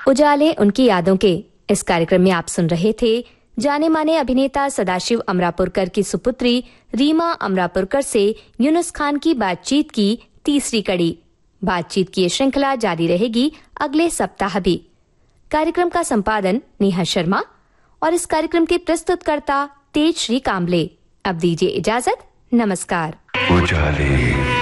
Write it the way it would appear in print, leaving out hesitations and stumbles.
उजाले उनकी यादों के इस कार्यक्रम में आप सुन रहे थे जाने माने अभिनेता सदाशिव अमरापुरकर की सुपुत्री रीमा अमरापुरकर से यूनुस खान की बातचीत की तीसरी कड़ी। बातचीत की ये श्रृंखला जारी रहेगी अगले सप्ताह भी। कार्यक्रम का संपादन नेहा शर्मा और इस कार्यक्रम के प्रस्तुतकर्ता तेज श्री काम्बले। अब दीजिए इजाजत, नमस्कार। उजाले।